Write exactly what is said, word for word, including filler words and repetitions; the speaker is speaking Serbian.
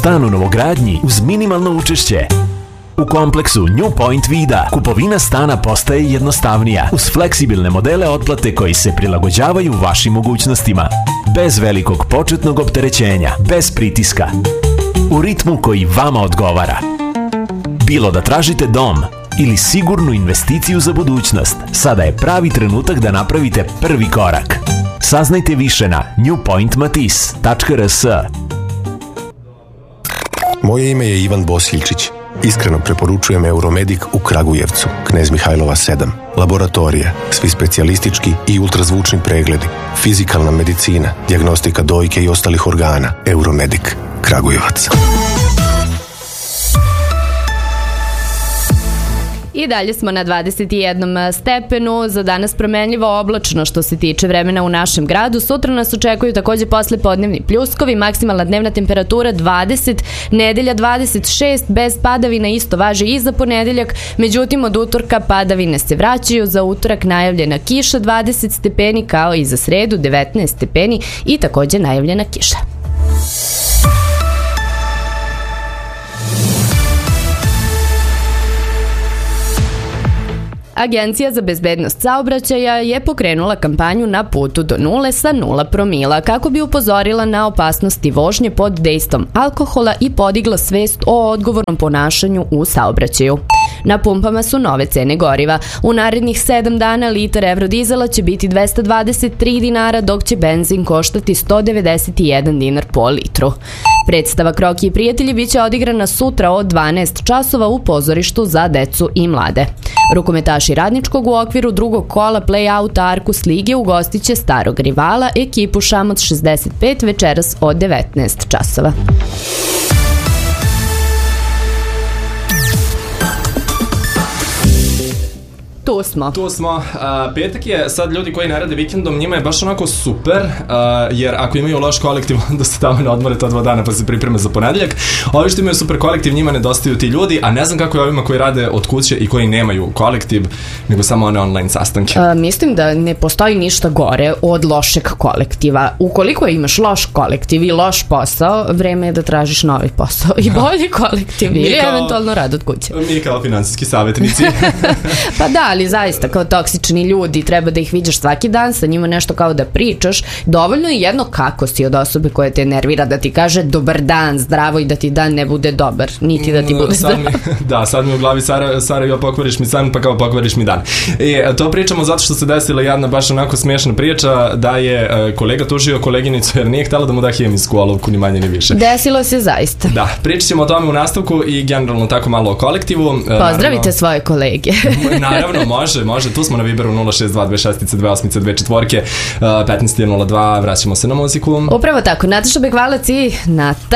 stan u novogradnji uz minimalno učešće. U kompleksu New Point Vida kupovina stana postaje jednostavnija uz fleksibilne modele otplate koji se prilagođavaju vašim mogućnostima. Bez velikog početnog opterećenja, bez pritiska. U ritmu koji vama odgovara. Bilo da tražite dom ili sigurnu investiciju za budućnost, sada je pravi trenutak da napravite prvi korak. Saznajte više na new point matis tačka r s. Moje ime je Ivan Bosiljčić. Iskreno preporučujem Euromedik u Kragujevcu, Knez Mihajlova sedam. Laboratorije, svi specijalistički i ultrazvučni pregledi, fizikalna medicina, dijagnostika dojke i ostalih organa. Euromedik, Kragujevac. I dalje smo na dvadeset jednom stepenu, za danas promenljivo oblačno što se tiče vremena u našem gradu. Sutra nas očekuju takođe posle podnevni pljuskovi, maksimalna dnevna temperatura dvadeset, nedelja dvadeset šest, bez padavina, isto važi i za ponedeljak, međutim od utorka padavine se vraćaju, za utorak najavljena kiša dvadeset stepeni, kao i za sredu devetnaest stepeni i takođe najavljena kiša. Agencija za bezbednost saobraćaja je pokrenula kampanju Na putu do nule sa nula promila kako bi upozorila na opasnosti vožnje pod dejstvom alkohola i podigla svest o odgovornom ponašanju u saobraćaju. Na pumpama su nove cene goriva. U narednih sedam dana litar evrodizela će biti dvesta dvadeset tri dinara, dok će benzin koštati sto devedeset jedan dinar po litru. Predstava Kroki i prijatelji biće odigrana sutra od dvanaest časova u pozorištu za decu i mlade. Rukometaši Radničkog u okviru drugog kola play-outa Arkus lige ugostit će starog rivala, ekipu Šamac šezdeset pet, večeras od devetnaest časova. Tu smo. Tu smo. Uh, petak je, sad ljudi koji ne rade vikendom, njima je baš onako super, uh, jer ako imaju loš kolektiv, onda se tamo ne odmore ta dva dana pa se pripreme za ponedeljak. Ovi što imaju super kolektiv, njima nedostaju ti ljudi, a ne znam kako je ovima koji rade od kuće i koji nemaju kolektiv, nego samo one online sastanke. Uh, mislim da ne postoji ništa gore od lošeg kolektiva. Ukoliko imaš loš kolektiv i loš posao, vreme je da tražiš novi posao i bolji kolektiv ili kao, eventualno rad od kuće. Mi kao finansijski savjetnici. Pa da, ali zaista kao toksični ljudi treba da ih viđaš svaki dan, sa njima nešto kao da pričaš. Dovoljno je jedno kako si od osobe koja te nervira da ti kaže dobar dan, zdravo, i da ti dan ne bude dobar, niti da ti bude zdravo. Da, sad mi u glavi Sara, Sara jo pokvariš mi san, pa kao pokvariš mi dan. I to pričamo zato što se desila jedna baš onako smiješna priča da je kolega tužio koleginicu jer nije htjela da mu da hemijsku olovku, ni manje ni više. Desilo se zaista. Da, pričat ćemo o tome u nastavku i generalno tako malo o kolektivu. Pozdravite naravno svoje kolege. Naravno, može, može. Tu smo na Viberu nula šest dva dve šest dve osam dve četiri, petnaest nula dva, vraćamo se na muziku. Upravo tako, Nataša Bekvalac i Nata